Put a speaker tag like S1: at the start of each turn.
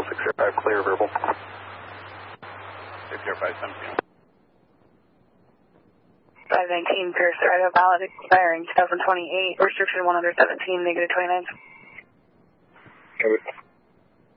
S1: 605, clear verbal.
S2: 605,
S3: 519, Paris Rider, valid expiring 2028, restriction 117, negative 29.
S1: Over.